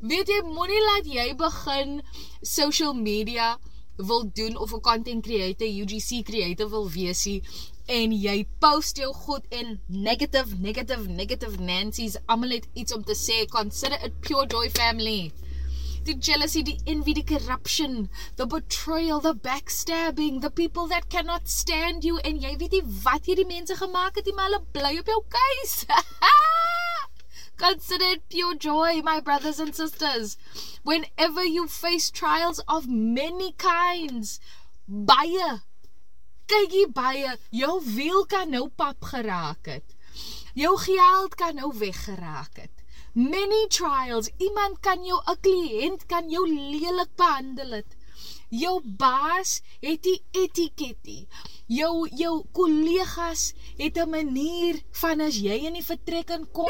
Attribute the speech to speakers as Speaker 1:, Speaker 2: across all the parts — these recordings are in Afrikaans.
Speaker 1: Weet jy, moenie laat jy begin social media wil doen of 'n content creator, UGC creator wil wees en jy post jou goed en negative Nancy's, almal het iets om te sê. Consider it pure joy, family. The jealousy, the envy, the corruption, the betrayal, the backstabbing, the people that cannot stand you, en jy weet nie wat hierdie mense gemaak het, maar hulle bly op jou keus. Consider it pure joy, my brothers and sisters. Whenever you face trials of many kinds, baie, kykie baie, jou wiel kan nou pap geraak het. Jou geld kan nou weggeraak het. Many trials, iemand kan jou, 'n kliënt kan jou lelik behandel het. Jou baas het die etikettie. Jou kollegas het 'n manier van as jy in die vertrek in kom.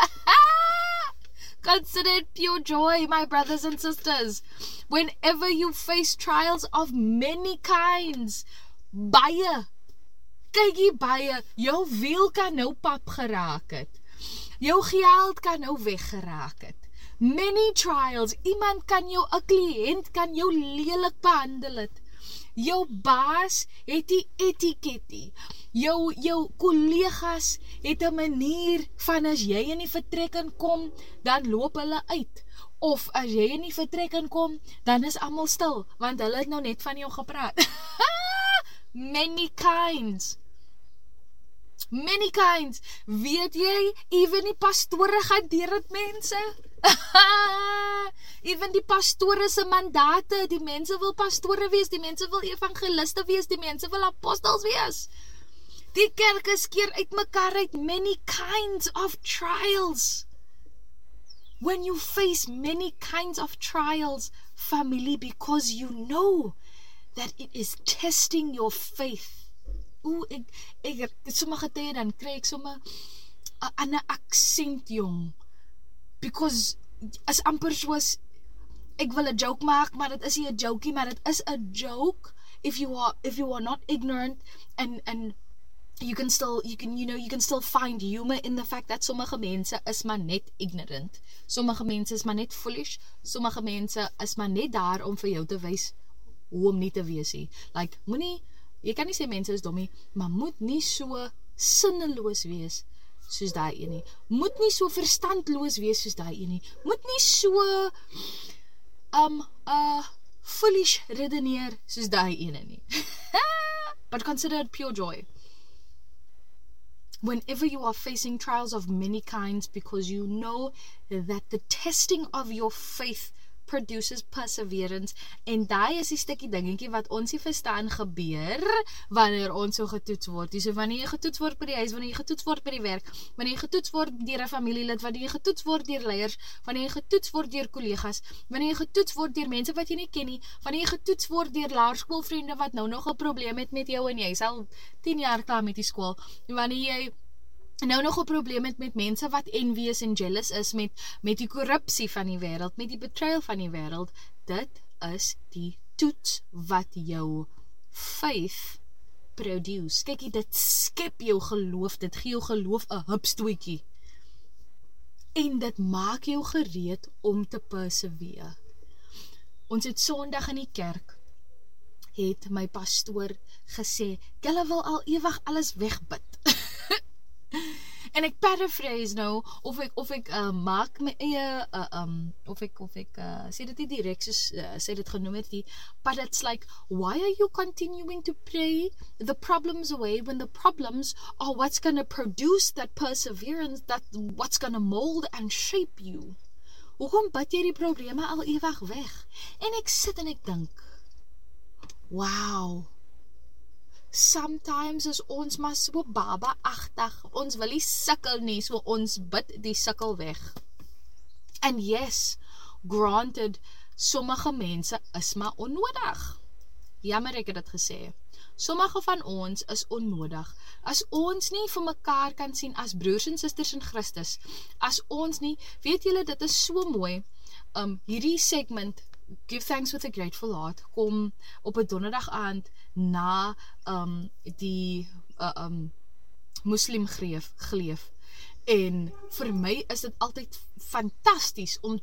Speaker 1: Consider it pure joy, my brothers and sisters. Whenever you face trials of many kinds, baie, kykie baie, jou wiel kan nou pap geraak het. Jou geld kan nou weggeraak het. Many trials, iemand kan jou, 'n kliënt kan jou lelik behandel het. Jou baas het die etikettie. Jou kollegas het 'n manier van as jy in die vertrek inkom, dan loop hulle uit. Of as jy in die vertrek inkom, dan is almal stil, want hulle het nou net van jou gepraat. Many kinds. Many kinds. Weet jy, even die pastore gaan deur dit, mense. Even die pastore se mandate, die mense wil pastore wees, die mense wil evangeliste wees, die mense wil apostels wees. Die kerke skeer uit mekaar uit, many kinds of trials. When you face many kinds of trials, family, because you know that it is testing your faith. Ek sommige tye dan kry ek somme 'n ander aksent, jong. Because as amper soos ek wil 'n joke maak, maar dit is nie 'n jokie, maar dit is 'n joke if you are not ignorant and you can still find humor in the fact that sommige mense is maar net ignorant. Sommige mense is maar net foolish. Sommige mense is maar net daar om vir jou te wys hoe om nie te wees nie. Like, jy kan nie sê mense is dom nie, maar moet nie so sinneloos wees soos daai een nie. Moet nie so verstandloos wees soos daai een nie. Moet nie so foolish redeneer soos daai ene nie. But consider it pure joy. Whenever you are facing trials of many kinds, because you know that the testing of your faith produces perseverance, en daai is die stukkie dingetjie wat ons nie verstaan gebeur wanneer ons so getoets word. So wanneer jy getoets word by die huis, wanneer jy getoets word by die werk, wanneer jy getoets word deur 'n familielid, wanneer jy getoets word deur leiers, wanneer jy getoets word deur kollegas, wanneer jy getoets word deur mense wat jy nie ken nie, wanneer jy getoets word deur laerskoolvriende wat nou nog 'n probleem het met jou en jy is al 10 jaar klaar met die skool, wanneer jy nou nog 'n probleem met mense wat envious en jealous is met die korrupsie van die wêreld, met die betrayal van die wêreld, dit is die toets wat jou faith produce. Kyk, dit skep jou geloof, dit gee jou geloof 'n hupstootjie. En dit maak jou gereed om te persevere. Ons het Sondag in die kerk, het my pastoor gesê, julle wil al ewig alles wegbid. En ek paraphrase nou, of ek maak my eie, of ek sê dit nie direk soos sê dit genoem het nie, but it's like, why are you continuing to pray the problems away when the problems are what's going to produce that perseverance, that what's going to mold and shape you? Hoekom bid jy die probleme al ewig weg? En ek sit en ek dink, wow, sometimes is ons maar so baba-agtig, ons wil nie sukkel nie, so ons bid die sukkel weg. And yes, granted, sommige mense is maar onnodig. Jammer ek het dit gesê. Sommige van ons is onnodig. As ons nie vir mekaar kan sien as broers en susters in Christus, as ons nie, weet julle, dit is so mooi, hierdie segment, Give Thanks with a Grateful Heart, kom op 'n donderdag aand na die moslim geleef. En vir my is dit altyd fantasties om